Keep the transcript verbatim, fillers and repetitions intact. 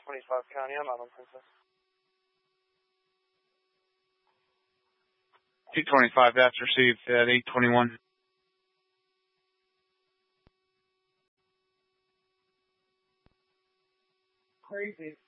twenty-five County. I'm out on Princess. two twenty-five, that's received at eight twenty-one. Crazy.